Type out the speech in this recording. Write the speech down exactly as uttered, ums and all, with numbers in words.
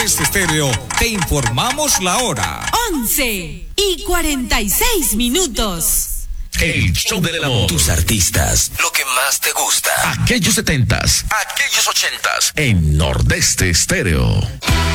Nordeste Estéreo te informamos la hora. once y cuarenta y seis minutos. El show del amor. Tus artistas. Lo que más te gusta. Aquellos setentas. Aquellos ochentas. En Nordeste Estéreo.